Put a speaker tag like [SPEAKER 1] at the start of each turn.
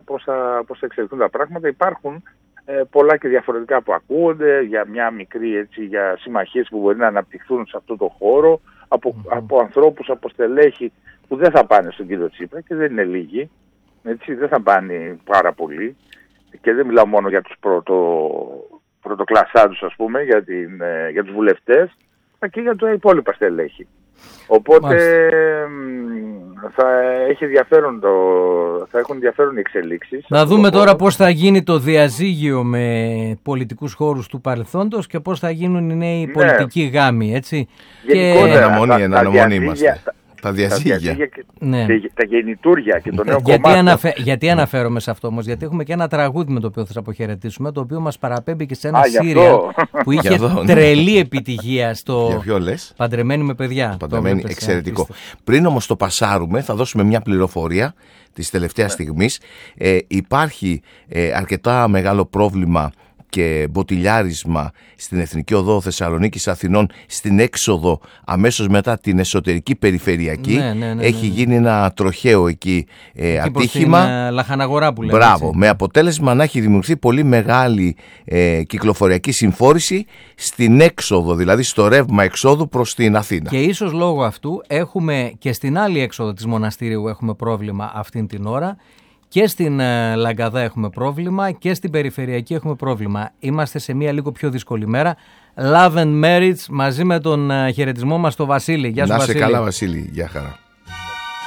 [SPEAKER 1] πώς θα εξελιχθούν τα πράγματα. Υπάρχουν πολλά και διαφορετικά που ακούγονται για μια μικρή, έτσι, για συμμαχίες που μπορεί να αναπτυχθούν σε αυτό το χώρο από ανθρώπους, από στελέχη που δεν θα πάνε στον κύριο Τσίπρα και δεν είναι λίγοι, έτσι, δεν θα πάνε πάρα πολλοί, και δεν μιλάω μόνο για τους πρωτοκλασσάντους, ας πούμε, για τους βουλευτές, αλλά και για τα υπόλοιπα στελέχη. Οπότε θα έχουν ενδιαφέρον οι εξελίξεις.
[SPEAKER 2] Να δούμε τώρα πώς θα γίνει το διαζύγιο με πολιτικούς χώρους του παρελθόντος και πώς θα γίνουν οι νέοι πολιτικοί γάμοι, έτσι.
[SPEAKER 3] Αναμονή είμαστε. Τα διαζύγια.
[SPEAKER 1] Τα γεννητούρια και το νέο κομμάτι.
[SPEAKER 2] Γιατί αναφέρομαι σε αυτό όμως? Γιατί έχουμε και ένα τραγούδι με το οποίο θα σας αποχαιρετήσουμε, το οποίο μας παραπέμπει και σε ένα σύριαλ που είχε τρελή επιτυχία στο Παντρεμένοι με παιδιά.
[SPEAKER 3] Παντρεμένοι, εξαιρετικό. Πριν όμως το πασάρουμε, θα δώσουμε μια πληροφορία της τελευταίας στιγμής. Υπάρχει αρκετά μεγάλο πρόβλημα και μποτιλιάρισμα στην Εθνική Οδό Θεσσαλονίκης Αθηνών, στην έξοδο αμέσως μετά την εσωτερική περιφερειακή. Έχει γίνει ένα τροχαίο εκεί ατύχημα.
[SPEAKER 2] Στην Λαχαναγορά που λέμε.
[SPEAKER 3] Μπράβο,
[SPEAKER 2] έτσι.
[SPEAKER 3] με αποτέλεσμα να έχει δημιουργηθεί πολύ μεγάλη κυκλοφοριακή συμφόρηση στην έξοδο, δηλαδή στο ρεύμα εξόδου προς την Αθήνα.
[SPEAKER 2] Και ίσως λόγω αυτού έχουμε και στην άλλη έξοδο της Μοναστηρίου έχουμε πρόβλημα αυτήν την ώρα. Και στην Λαγκαδά έχουμε πρόβλημα και στην περιφερειακή έχουμε πρόβλημα. Είμαστε σε μια λίγο πιο δύσκολη μέρα. Love and Marriage μαζί με τον χαιρετισμό μας στο Βασίλη. Γεια σου,
[SPEAKER 3] να
[SPEAKER 2] Βασίλη.
[SPEAKER 3] σε καλά, Βασίλη. Γεια χαρά.